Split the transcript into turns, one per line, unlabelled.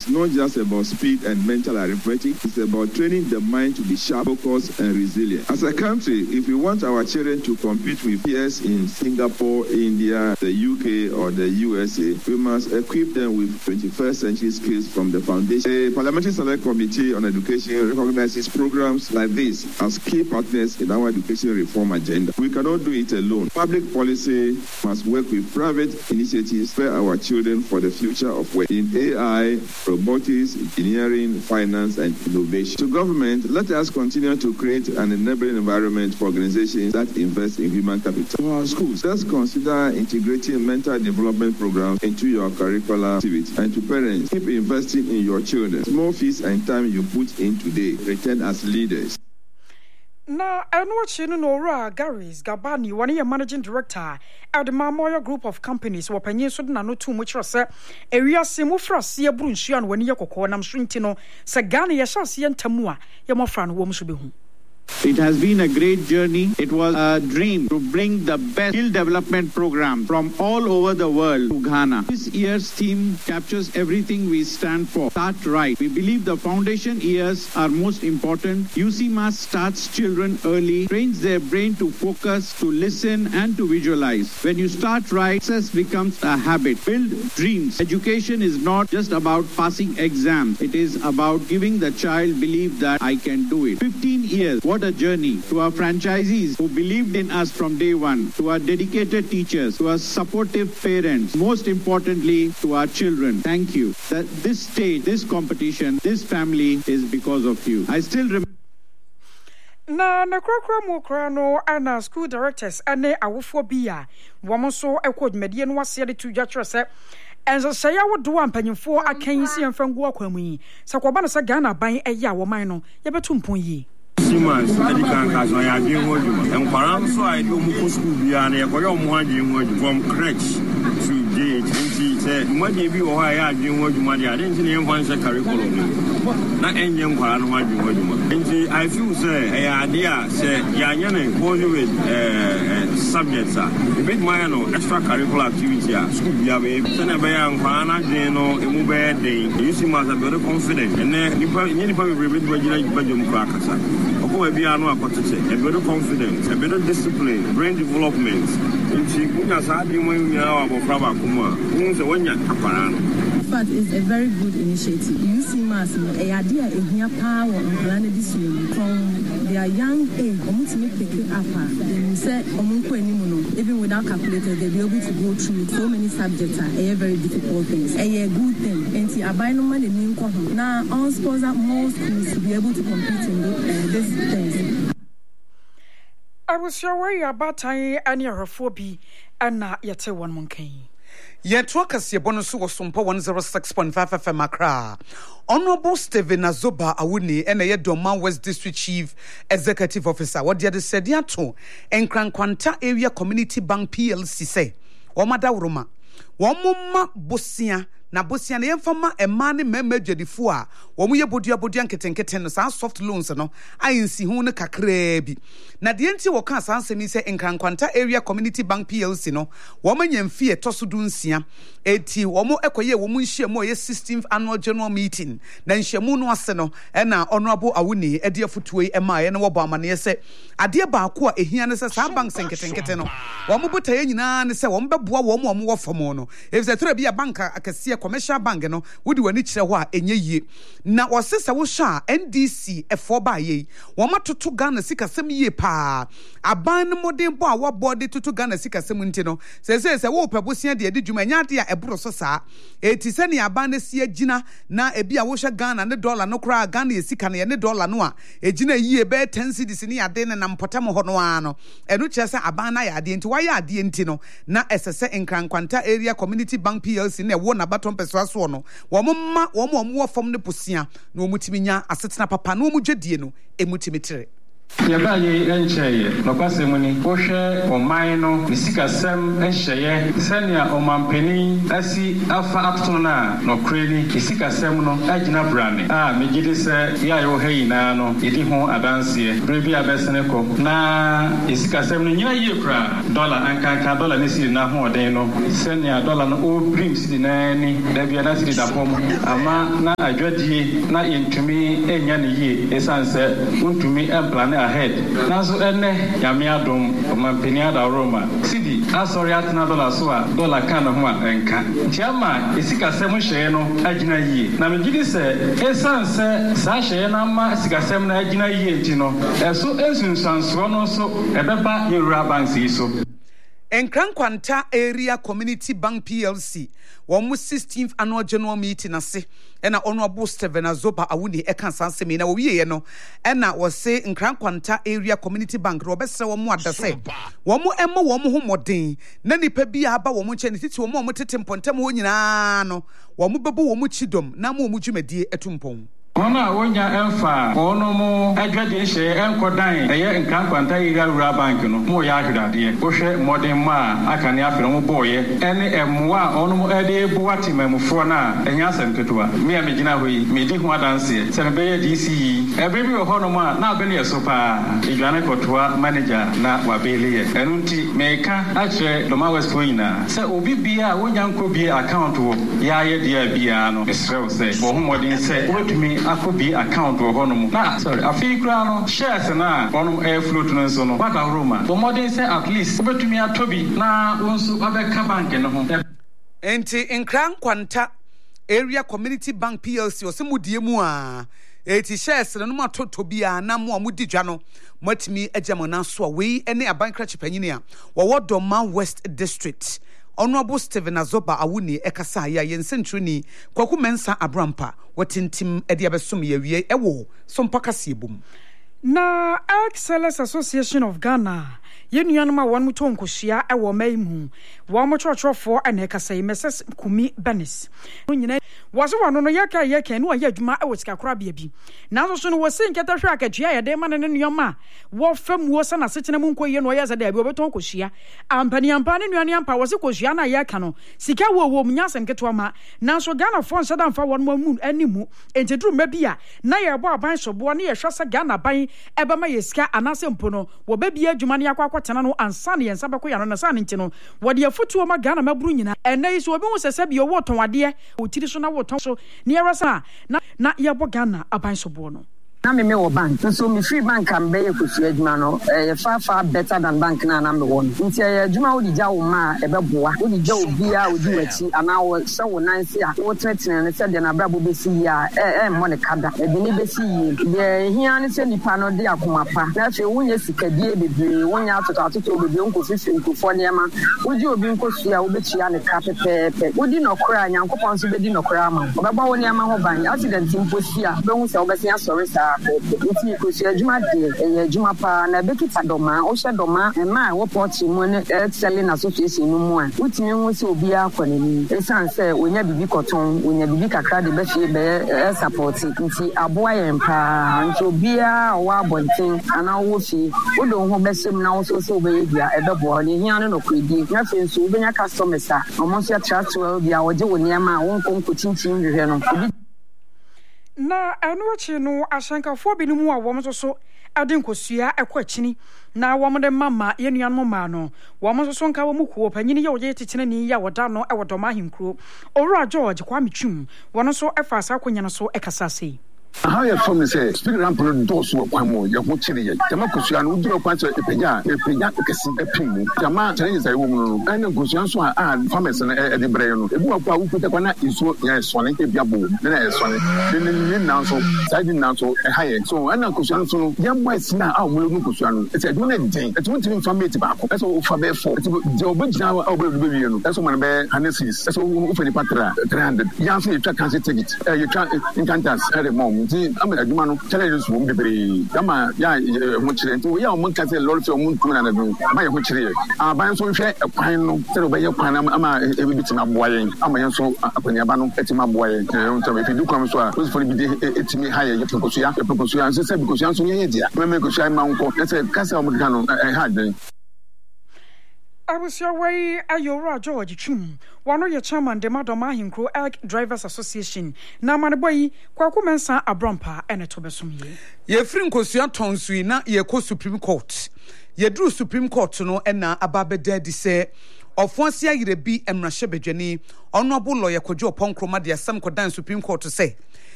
It's not just about speed and mental arithmetic. It's about training the mind to be sharp, focused, and resilient. As a country, if we want our children to compete with peers in Singapore, India, the UK, or the USA, we must equip them with 21st century skills from the foundation. The Parliamentary Select Committee on Education recognizes programs like this as key partners in our education reform agenda. We cannot do it alone. Public policy must work with private initiatives to prepare our children for the future of work in AI, robotics, engineering, finance, and innovation. To government, let us continue to create an enabling environment for organizations that invest in human capital. For our schools, let's consider integrating mental development programs into your curricular activity. And to parents, keep investing in your children. Small fees and time you put in today return as leaders.
Na Enwachino Nora Garis Gabani, one year managing director at the Mamoya Group of Companies, Wapanye Sudana no too much rasa, area Simufra Sia Brunshian when Yako, and I'm Shintino, Sagani Yashasian Tamua, Yamofran Womshubihu.
It has been a great journey. It was a dream to bring the best skill development program from all over the world to Ghana. This year's theme captures everything we stand for. Start right. We believe the foundation years are most important. UCMAS starts children early, trains their brain to focus, to listen, and to visualize. When you start right, success becomes a habit. Build dreams. Education is not just about passing exams. It is about giving the child belief that I can do it. 15 years. What a journey. To our franchisees who believed in us from day one, to our dedicated teachers, to our supportive parents, most importantly, to our children. Thank you. That this stage, this competition, this family is because of you. I still remember.
Na krokro mo krano ana school directors ane awofo bia womoso ekod medie no wase de tu dwatwere se enso say awodo ampanyimfo akansi emfangu akwamu yi sakoba no se Ghana ban eya wo man no yebetu mpon yi
Siemens Medical Council ya bi ho djuma enkwara so ai do mu ko school bia na yekoyo mu haje ho djuma from crèche to JHNT say mwade bi wo ha ya adwe ho djuma dia den tin yemfa nse curriculum na enye enkwara no haje ho djuma nti I feel say e ade a say ya nya na with subjects a bit my no extra curricular activity a school bia be say na be ya enkwara na den no emu be den you see ma very confident and nipa be be gina bajom kwa kasa a better confidence, a better discipline, brain development. In
fact, it's a very good initiative. You see, Massimo, a idea in here power and planet this year from their young age, almost make pick up. You said, even without calculators, they'll be able to go through so many subjects, a very difficult things, a good thing. And see, I buy no money in now, all schools are more schools to be able to compete in these things.
I was sure where you're about time and your phobia and not yet one monkey. Yet workers your bonus was some 106.5 FM Accra. Honorable Stephen Azoba Awuni and a Doma West District Chief Executive Officer. What did said yato and Krankwanta Area Community Bank PLC say? Omada Roma. Wamuma Bosia. Na bosia na yemfama emane memedwe difo a wo mo yebodua nketenkete no sa soft loans no ayinsi hu ne kakra bi na de enti wo kan san semi se Nkrankwanta Area Community Bank PLC no wo manyamfie toso du nsia eti wo mo ekoye wo mo nhyiamu ye 16th annual general meeting na nhyiamu no ase no na Honorable Awuni ede afutuo emaye na wo bo amane se ade baako a ehia ne se sa bank senketenkete no wo mo botaye nyina ne se wo mbeboa wo mo wo famo no if se tora bia bank akase commercial bank no wodi wani kire ho a enye yie na osesa wo sha NDC efo ba ye wo matoto Ghana sikasem yie pa aban no modern bo a wo body toto Ghana sikasem nti no se wo pebosia de ade dwuma nya de a ebro so saa eti se ne aban na si agina na ebi a wo hwe Ghana ne dollar no kra Ghana ye sika ne dollar no a egina yie be 10 cedis ne ade ne na mpotam ho no ano enu kire se aban na ya ade nti wa ya ade nti no na esese Nkrankwanta Area Community Bank PLC ne wo na baton peso aso no wo mo fam ne posia na wo mutimi nya asetena papa na wo mu dwedie no emutimi tire
Yabaye encheye no kwasemuni ohwe oman no sikasem enhyeye senia omampeni asi afa aptona no kreni sikasem no agina brane megide se ya yo heina no yedi ho adanse brebi abesene ko na sikasem no nyina ye kra dollar ankanka dollar ne si na ho oden no senia dollar no o brim si na ni da bia na si da pom ama na adwadie na yentumi enya ne ye esanse untumi emplan ahead nazo ene yamiadom mampenia da Roma sidi asori atna dollar so a dollar kan ho enka tiama esikasem hye no agina yie na megidi se esanse sa hye na ma esikasem na agina yie nti no eso esunsanso no so ebeba yewura bank so
Nkran Kwanta Area Community Bank PLC wɔn 16th annual general meeting ase ɛna Honorable Stephen Azoba Awuni ɛka sansemi na wɔwie no ɛna wɔse Nkran Kwanta Area Community Bank wɔbɛsɛ wɔn adase wɔn ɛmɔ wɔn ho mɔden na nipa bi aba wɔn nkyɛn ne titi wɔn tete mpɔntem hɔ nyinaa no wɔn bɛbɔ wɔn kyidom na wɔn dwumadie ɛtumpɔn
Mama wonya emfa ono mo adwade hye enkodan eye Nkran Kwanta Area Rural Bank no mo ya ahwedade wohwe modern ma aka ne afere mo boye ene emwa ono mo ede buwati memfo na enya asem ketewa me ya megina hoyi medi ho adanse se me beye DC ebebi wo hono ma na abene yeso pa edwane kotoa manager na wabele ye enunti meka ache Doma West Point se obi bia wonya nkobi account wo ya ye dia bia no esrew se bo ho modern se wotumi akobi account wo hono na sorry afikura no shares na hono float no so no waka Roma bo modern say at least obetumi atobi na wonso abeka bank no ho
enti Nkran Kwanta Area Community Bank PLC osemudie mu a eti shares no matoto bia na mo amudidwa no matimi agyamona so a we ene abankra chipanyini a wo Doma West District Honorable Stephen Azoba Awuni ekasa ya yensentruni kwaku mensa abrampa watintim ede abesom yawie ewo sompaka siebum
na Excellence Association of Ghana yenuanuma won muto nkohia ewo maimu wo mochorofo ene ekasa Mrs. Kumi Benis nyina waso wano no yaka no ya adwuma ewo sikakora bia bi na so no wose nketa hwe akatwia ya de ma ne nuama wo fam wo sana setena mu nkoye no ya za da bi obeton kohia ampani nuane ampa wose kohia na yaka no sika wo munyasem keto ma na so Ghana fon sada mfa won mu animu entedru mabia na ye bo aban sobo na ye hwasa Ghana ban eba ma ye sika anase mpo no wo ba bia adwuma ne yakwa tena no ansa ne yensa beko ya no na sa ne nti no wo de afutuo ma Ghana maburu nyina enai so obi hu sese bia wo tonwade otiri so na wo ton so ne yarasa na ye bo Ghana aban sobo no
na me wo bank so me free bank am be ekosu adwuma no far better than bank na me won nti adwuma wo di ja wo ma e be boa wo di ja obia wo di wachi ana wo se wo nanse a wo tretina ne se de na brabo be si ya mo ne kada de ne be si yi de hia ne se nipa no de akoma pa na fe wo nya sikadie bebre wo nya atoto bebre nko fifi nkofo ne ma wo di obi nkosu a wo be chia ne ka pepepe wo di nokora nyankopon so be di nokora ma wo be ba wo ne ma ho ban accident imposi a be hu se wo be se asori sa nti kosi adwuma de adwuma pa na bekita doma o hye doma ma wo port mu ne selling association no mu a utimi hu se obi akwanani esanse onya bibi koton onya bibi kakra de be fie be support nti aboa yen pa nti obi a wa bonten ana wo fi wo do ho besem na wo so be bia e be bo ne hia no kwedi na fe nso wo benya customers a omo so trust well bia wo je wo niam a wo nkonko chinchin hwehwe no
na enochi no ashankafo bi mu a wo so adenkosua ekwachini na wo de mama yenuan ma no wo so nka wo mukuo panyini ye wo je tichine ni ya woda no e wodoma hinkro owura George Kwame Twum wo so efa asa akonya no so ekasa sei
how you from say speak ramp no doors wo kwamo ye ho chire ye jama kosua no duro kwanso epenya kesi epimu jama challenges ayi wo mu no ene kosua so a farmers na e de brɛ no ebu akwa wo kuta kwa na iso ya sone e biabo na e sone ne na so side na so e haye so ene kosua so no ya boys na a wo mu kosua no e say do na den e tun tin family ba ko e so fa be for e je obegina a wo be wie no e so man be hanesis e so wo fani patra 300 ya so e twa cancer ticket e twa incantas e mom nti ama adwuma no challenges wo bebre ama ya ho kyerɛ nti ya mo nka sɛ lord sɛ mo ntumi na no ama yɛ ho kyerɛ aban so hwɛ kwan no sɛ obɛyɛ kwan ama ebitima boa yɛn ama yɛn so akɔniaba no etima boa yɛn nti efi du kwam so a osifo bi de etimi ha yɛ pekosia nso sɛ pekosia nso yɛ dia meme kosia ma nko sɛ kasa mo ka no ha den
Abusia wei ayora George Chum wano ye chairman de Madoma Hinkro Elk Drivers Association na maneboyi kwaku mensa abrampa ene tobesomye
ye free nkosua tonsui na ye ko Supreme Court ye drew Supreme Court no ena ababeda di se ofonse ayire bi emrahye bedwani honorable lawyer Kojo Ponkroma de asem kodan Supreme Court say